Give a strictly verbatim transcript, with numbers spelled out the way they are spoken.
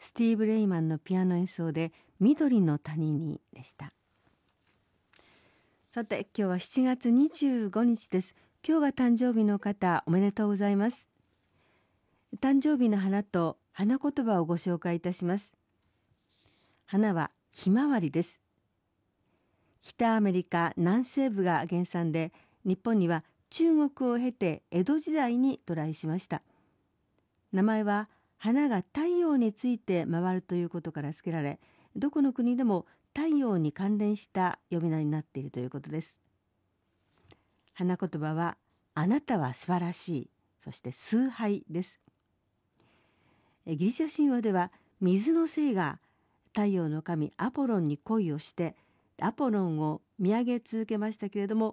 スティーブ・レイマンのピアノ演奏で緑の谷にでした。さて、今日はしちがつにじゅうごにちです。今日が誕生日の方、おめでとうございます。誕生日の花と花言葉をご紹介いたします。花はひまわりです。北アメリカ南西部が原産で、日本には中国を経て江戸時代に渡来しました。名前は花が太陽について回るということから付けられ、どこの国でも太陽に関連した呼び名になっているということです。花言葉は、あなたは素晴らしい、そして崇拝です。ギリシャ神話では、水の精が太陽の神アポロンに恋をして、アポロンを見上げ続けましたけれども、